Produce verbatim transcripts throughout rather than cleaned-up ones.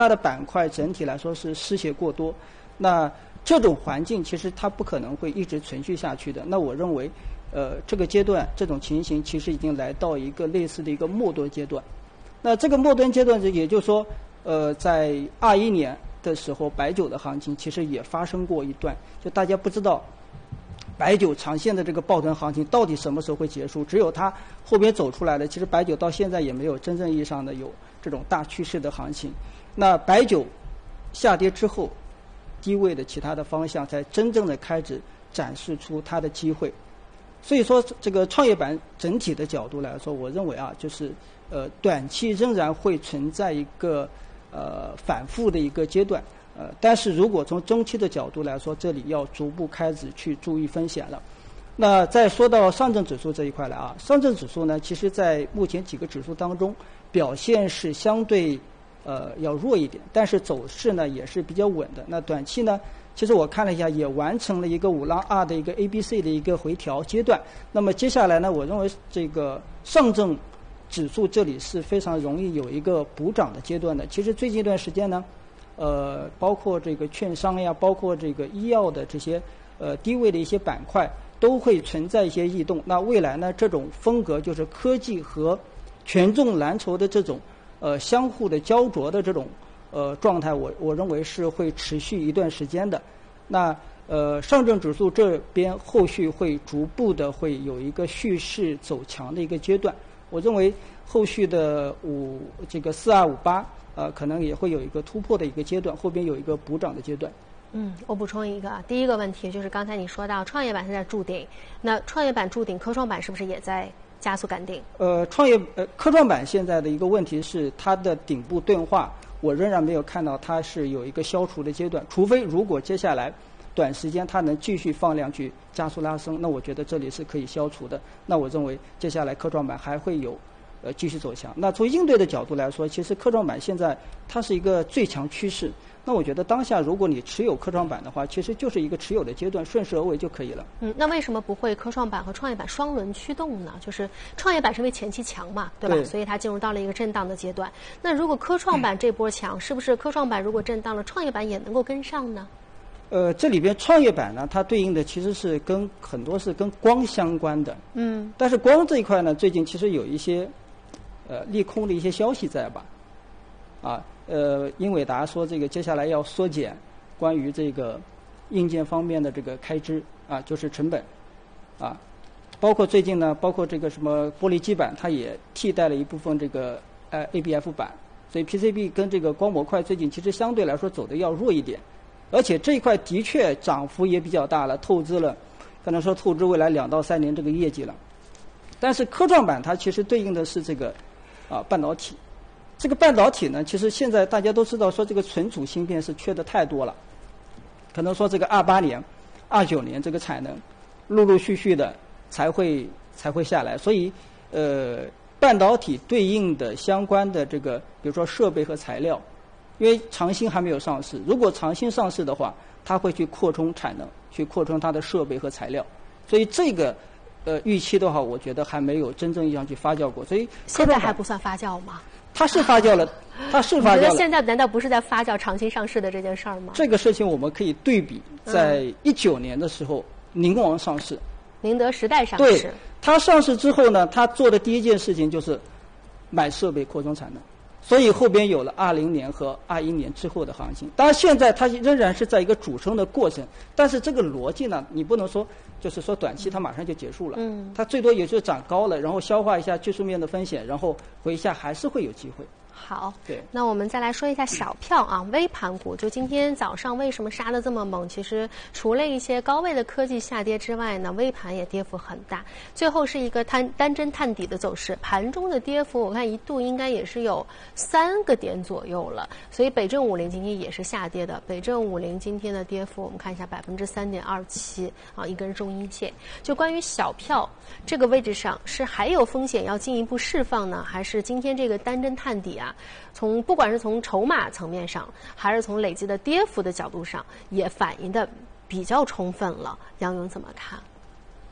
它的板块整体来说是失血过多，那这种环境其实它不可能会一直存续下去的。那我认为，呃，这个阶段这种情形其实已经来到一个类似的一个末端阶段。那这个末端阶段，也就是说，呃，在二一年的时候，白酒的行情其实也发生过一段，就大家不知道白酒长线的这个抱团行情到底什么时候会结束，只有它后边走出来的，其实白酒到现在也没有真正意义上的有这种大趋势的行情。那白酒下跌之后，低位的其他的方向才真正的开始展示出它的机会。所以说这个创业板整体的角度来说，我认为啊，就是呃短期仍然会存在一个呃反复的一个阶段。呃，但是如果从中期的角度来说，这里要逐步开始去注意风险了。那再说到上证指数这一块来啊，上证指数呢，其实在目前几个指数当中表现是相对呃要弱一点，但是走势呢也是比较稳的。那短期呢，其实我看了一下，也完成了一个五浪二的一个 A B C 的一个回调阶段。那么接下来呢，我认为这个上证指数这里是非常容易有一个补涨的阶段的。其实最近一段时间呢，呃，包括这个券商呀，包括这个医药的这些呃低位的一些板块，都会存在一些异动。那未来呢，这种风格就是科技和权重蓝筹的这种呃相互的焦灼的这种呃状态，我我认为是会持续一段时间的。那呃上证指数这边后续会逐步的会有一个蓄势走强的一个阶段。我认为后续的五这个四二五八。呃，可能也会有一个突破的一个阶段，后边有一个补涨的阶段。 嗯，我补充一个，第一个问题就是刚才你说到创业板现在筑顶，那创业板筑顶，科创板是不是也在加速赶顶？ 呃，创业呃科创板现在的一个问题是它的顶部钝化，我仍然没有看到它是有一个消除的阶段，除非如果接下来短时间它能继续放量去加速拉升，那我觉得这里是可以消除的。那我认为接下来科创板还会有。呃，继续走强。那从应对的角度来说，其实科创板现在它是一个最强趋势。那我觉得当下如果你持有科创板的话，其实就是一个持有的阶段，顺势而为就可以了。 嗯，那为什么不会科创板和创业板双轮驱动呢？就是创业板是因为前期强嘛，对吧？ 对， 所以它进入到了一个震荡的阶段。那如果科创板这波强，嗯、是不是科创板如果震荡了，创业板也能够跟上呢？ 呃，这里边创业板呢，它对应的其实是跟很多是跟光相关的。 嗯。 但是光这一块呢，最近其实有一些。呃，利空的一些消息在吧？啊，呃，英伟达说这个接下来要缩减关于这个硬件方面的这个开支啊，就是成本啊，包括最近呢，包括这个什么玻璃基板，它也替代了一部分这个呃 A B F 板，所以 P C B 跟这个光模块最近其实相对来说走的要弱一点，而且这一块的确涨幅也比较大了，透支了，可能说透支未来两到三年这个业绩了。但是科创板它其实对应的是这个。啊，半导体，这个半导体呢，其实现在大家都知道，说这个存储芯片是缺的太多了，可能说这个二八年、二九年这个产能，陆陆续续的才会才会下来，所以呃，半导体对应的相关的这个，比如说设备和材料，因为长芯还没有上市，如果长芯上市的话，它会去扩充产能，去扩充它的设备和材料，所以这个。呃，预期的话，我觉得还没有真正意义上去发酵过，所以现在还不算发酵吗？ 它是发酵了，它是发酵了。 你觉得现在难道不是在发酵长新上市的这件事儿吗？ 这个事情我们可以对比，在一九年的时候，宁王上市， 宁德时代上市。 对，它上市之后呢，它做的第一件事情就是买设备扩充产能。所以后边有了二零年和二一年之后的行情。当然，现在它仍然是在一个主升的过程，但是这个逻辑呢，你不能说就是说短期它马上就结束了， 嗯， 它最多也就是涨高了，然后消化一下技术面的风险，然后回一下还是会有机会。 好， 对， 那我们再来说一下小票啊，微盘股。就今天早上为什么杀得这么猛？其实除了一些高位的科技下跌之外呢，微盘也跌幅很大。最后是一个单单针探底的走势，盘中的跌幅我看一度应该也是有三个点左右了。所以北证五零今天也是下跌的，北证五零今天的跌幅我们看一下百分之三点二七啊，一根中阴线。就关于小票这个位置上，是还有风险要进一步释放呢，还是今天这个单针探底啊？从不管是从筹码层面上，还是从累积的跌幅的角度上，也反映的比较充分了。杨勇怎么看？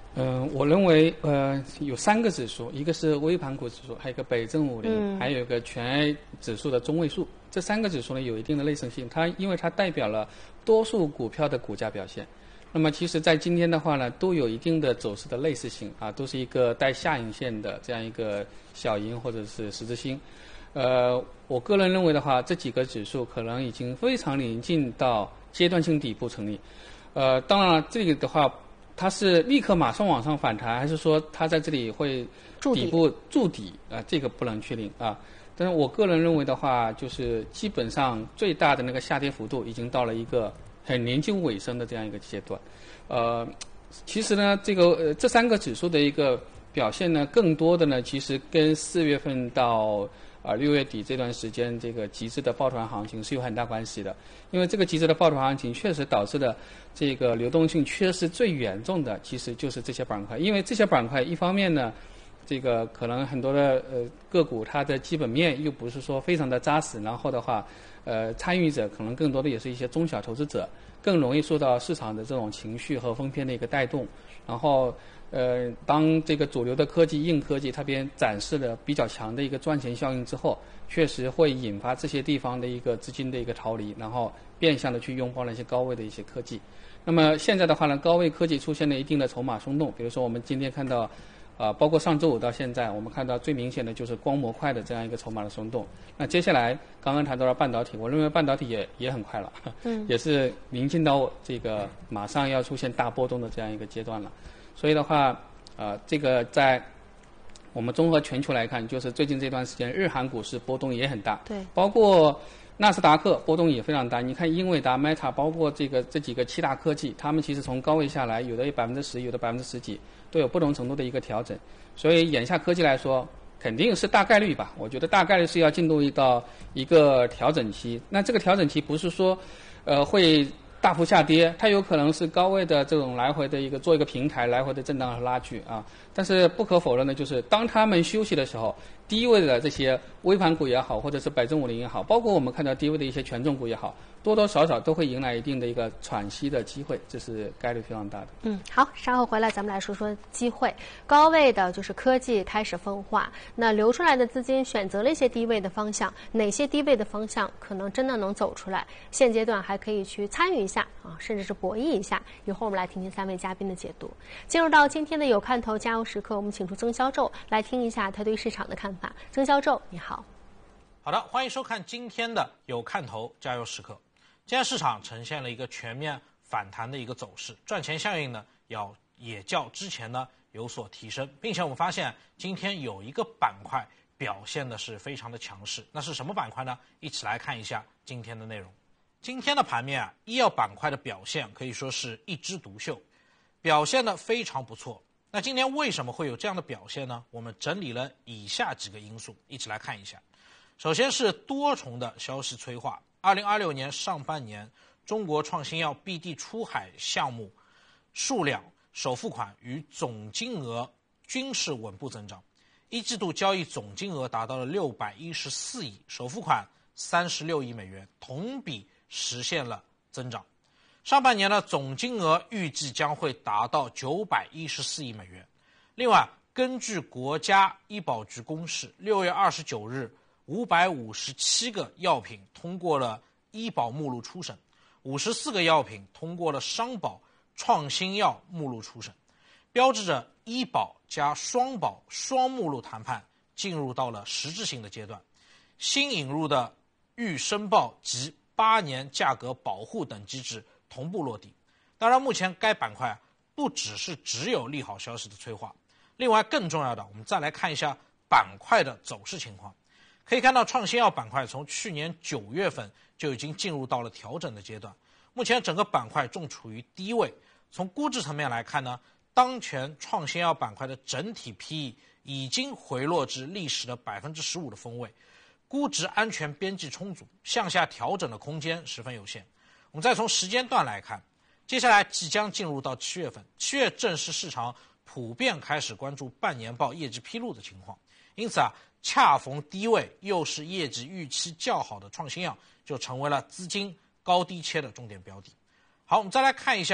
嗯、呃，我认为呃有三个指数，一个是微盘股指数，还有一个北证五零、嗯，还有一个全 A 指数的中位数。这三个指数呢有一定的类似性，它因为它代表了多数股票的股价表现。那么其实在今天的话呢，都有一定的走势的类似性啊，都是一个带下影线的这样一个小阴或者是十字星。呃，我个人认为的话，这几个指数可能已经非常临近到阶段性底部成立。呃，当然了，这个的话，它是立刻马上往上反弹，还是说它在这里会底部筑底啊、呃？这个不能确定啊。但是我个人认为的话，就是基本上最大的那个下跌幅度已经到了一个很临近尾声的这样一个阶段。呃，其实呢，这个呃这三个指数的一个表现呢，更多的呢，其实跟四月份到啊，六月底这段时间，这个极致的抱团行情是有很大关系的，因为这个极致的抱团行情确实导致的这个流动性缺失最严重的，其实就是这些板块。因为这些板块一方面呢，这个可能很多的呃个股它的基本面又不是说非常的扎实，然后的话，呃参与者可能更多的也是一些中小投资者，更容易受到市场的这种情绪和风偏的一个带动，然后。呃，当这个主流的科技、硬科技它边展示了比较强的一个赚钱效应之后，确实会引发这些地方的一个资金的一个逃离，然后变相的去拥抱那些高位的一些科技。那么现在的话呢，高位科技出现了一定的筹码松动，比如说我们今天看到，啊、呃，包括上周五到现在，我们看到最明显的就是光模块的这样一个筹码的松动。那接下来刚刚谈到了半导体，我认为半导体也也很快了，嗯，也是临近到这个马上要出现大波动的这样一个阶段了。所以的话，呃，这个在我们综合全球来看，就是最近这段时间，日韩股市波动也很大， 对， 包括纳斯达克波动也非常大。你看英伟达、Meta， 包括这个这几个七大科技，他们其实从高位下来，有的有百分之十，有的百分之十几，都有不同程度的一个调整。所以眼下科技来说，肯定是大概率吧，我觉得大概率是要进入到一个调整期。那这个调整期不是说，呃，会大幅下跌，它有可能是高位的这种来回的一个做一个平台，来回的震荡和拉锯啊。但是不可否认的就是，当他们休息的时候，低位的这些微盘股也好，或者是百证五零也好，包括我们看到低位的一些权重股也好，多多少少都会迎来一定的一个喘息的机会，这是概率非常大的。 嗯，好，稍后回来咱们来说说机会。高位的就是科技开始分化，那流出来的资金选择了一些低位的方向，哪些低位的方向可能真的能走出来？现阶段还可以去参与一下啊，甚至是博弈一下。一会儿我们来听听三位嘉宾的解读。进入到今天的有看头加油时刻，我们请出曾肖宙来听一下他对市场的看法。曾肖宙，你好。 好的，欢迎收看今天的有看头加油时刻。今天市场呈现了一个全面反弹的一个走势，赚钱效应呢要也较之前呢有所提升，并且我们发现今天有一个板块表现的是非常的强势，那是什么板块呢？一起来看一下今天的内容。今天的盘面啊，医药板块的表现可以说是一枝独秀，表现的非常不错。那今天为什么会有这样的表现呢？我们整理了以下几个因素，一起来看一下。首先是多重的消息催化。二零二六年上半年，中国创新药 B D 出海项目数量、首付款与总金额均是稳步增长。一季度交易总金额达到了六百一十四亿，首付款三十六亿美元，同比实现了增长。上半年的总金额预计将会达到九百一十四亿美元。另外，根据国家医保局公示，六月二十九日，五百五十七个药品通过了医保目录初审，五十四个药品通过了商保创新药目录初审，标志着医保加双保双目录谈判进入到了实质性的阶段。新引入的预申报及八年价格保护等机制同步落地。当然，目前该板块不只是只有利好消息的催化，另外更重要的，我们再来看一下板块的走势情况。可以看到，创新药板块从去年九月份就已经进入到了调整的阶段，目前整个板块正处于低位。从估值层面来看呢，当前创新药板块的整体 P E 已经回落至历史的 百分之十五 的峰位，估值安全边际充足，向下调整的空间十分有限。我们再从时间段来看，接下来即将进入到七月份，七月正是市场普遍开始关注半年报业绩披露的情况，因此啊，恰逢低位又是业绩预期较好的创新药，就成为了资金高低切的重点标的。好，我们再来看一下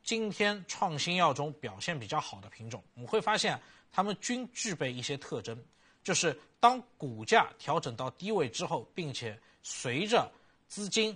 今天创新药中表现比较好的品种，我们会发现它们均具备一些特征，就是当股价调整到低位之后，并且随着资金